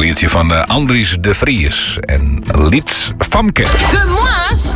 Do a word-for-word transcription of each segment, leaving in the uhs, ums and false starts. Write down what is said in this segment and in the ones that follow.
liedje van uh, Andries de Vries en Lieds Famke. De Maas.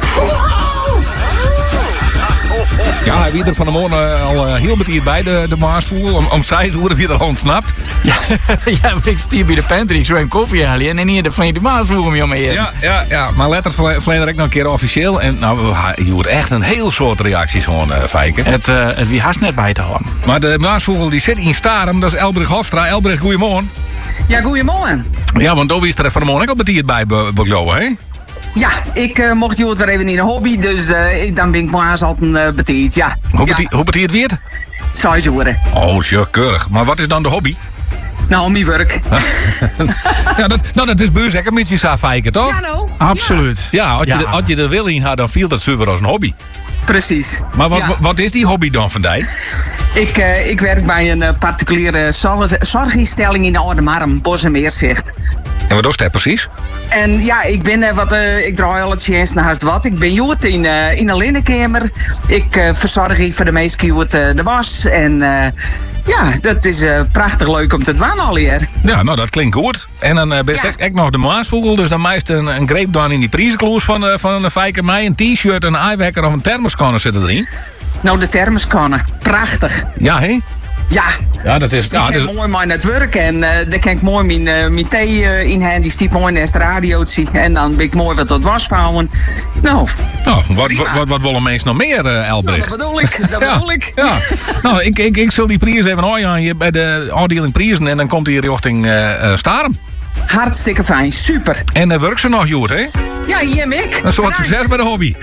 Ja, hij wie er van de morgen uh, al uh, heel betierd bij de, de Maasvoel. Om, om zij hoe wie er ontsnapt. Ja, ja, ik stier bij de pantry, ik zo een koffie halen en hier de van de Maas vroeg om mee. Ja, ja, ja, maar letter verleden ik nog een keer officieel. En nou, je hoort echt een heel soort reacties gewoon, uh, Fijke. Het, uh, het wie haast net bij te houden. Maar de Maasvogel die zit in Starem, dat is Elbrich Hofstra. Elbrich, goeiemorgen. Ja, goeiemorgen. Ja, want daar is er van de morgen ook al betierd bij, bij jou, hè? Ja, ik uh, mocht je het weer even in een hobby, dus uh, ik, dan ben ik maar altijd uh, betierd, ja. Hoe ja. betiert, hoe betiert weer? Zes uur. Oh, ja, keurig. Maar wat is dan de hobby? Nou, mijn werk. ja, dat, nou, dat is beurs een beetje zo Fijke, toch? Ja, nou. Absoluut. Ja, als je, Ja. Er, als je er wil in had, dan viel dat super als een hobby. Precies. Maar wat, Ja. wat, wat is die hobby dan van die? Ik, uh, ik werk bij een uh, particuliere zorg- zorginstelling in Oudemarm, Bos en Meerzicht. En wat is dat precies? En ja, ik ben uh, wat, uh, ik draai al het chance naar haast wat. Ik ben jood in, uh, in een linnenkamer. Ik uh, verzorg ik voor de meeste jood uh, de was. En uh, ja, dat is uh, prachtig leuk om te doen alweer. Ja, nou, dat klinkt goed. En dan uh, best Ja. ik, ik nog de Maasvogel, dus dan meest een, een greep dan in die prijzenkloes van, uh, van een Fijke mij. Een t-shirt, een eyewekker of een thermoskanner zitten erin. Nou, de thermoskannen. Prachtig. Ja, hè? Ja, Ja, dat is... ik Ja, heb dat is mooi mijn netwerk en uh, daar kan ik mooi mijn, uh, mijn thee uh, in hand. Die stiep mooi naast de radio te zien. En dan ben ik mooi wat wat wasvouwen. Nou, nou, wat, prima. wat, wat, wat willen mensen nog meer, uh, nou, Elbrich? dat bedoel ik. Dat ja, bedoel ik. ja. Nou, ik, ik, ik zal die prijs even ooien aan je bij de afdeling prijzen en dan komt hij richting uh, uh, Starem. Hartstikke fijn. Super. En uh, werkt ze nog, Joert, hè? Ja, hier ben ik. Een soort Bedankt. succes bij de hobby.